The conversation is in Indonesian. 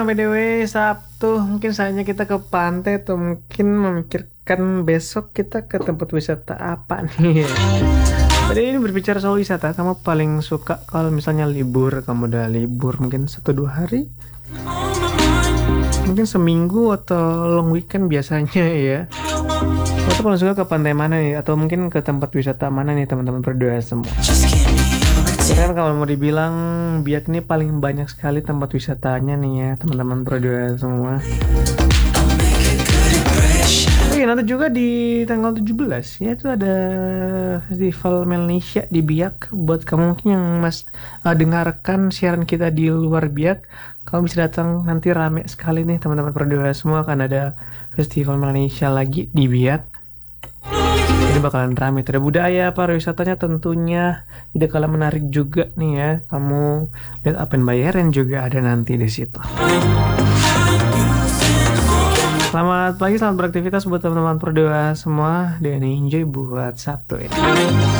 BTW Sabtu mungkin saatnya kita ke pantai atau mungkin memikirkan besok kita ke tempat wisata apa nih. Tadi ini berbicara soal wisata, kamu paling suka kalau misalnya libur, kamu udah libur mungkin 1-2 hari, mungkin seminggu atau long weekend biasanya ya. Kamu tuh paling suka ke pantai mana nih? Atau mungkin ke tempat wisata mana nih teman-teman berdua semua? Ya kan kalau mau dibilang Biak ini paling banyak sekali tempat wisatanya nih ya teman-teman berdua semua. Oke, nanti juga di tanggal 17 ya itu ada Festival Melnesia di Biak. Buat kamu mungkin yang dengarkan siaran kita di luar Biak, kamu bisa datang, nanti rame sekali nih teman-teman berdua semua, akan ada Festival Melnesia lagi di Biak. Ini bakalan rame, ada budaya pariwisatanya tentunya, tidak kalah menarik juga nih ya. Kamu lihat Apen Bayeren juga ada nanti di situ. Selamat pagi, selamat beraktivitas buat teman-teman berdua semua, dan enjoy buat Sabtu ini.